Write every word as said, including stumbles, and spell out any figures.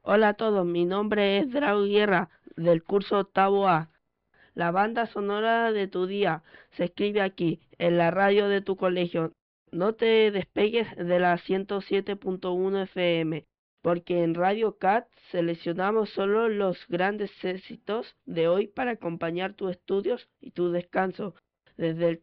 Hola a todos, mi nombre es Drago Guerra, del curso octavo A. La banda sonora de tu día se escribe aquí, en la radio de tu colegio. No te despegues de la ciento siete punto uno F M, porque en Radio Cat seleccionamos solo los grandes éxitos de hoy para acompañar tus estudios y tu descanso. Desde el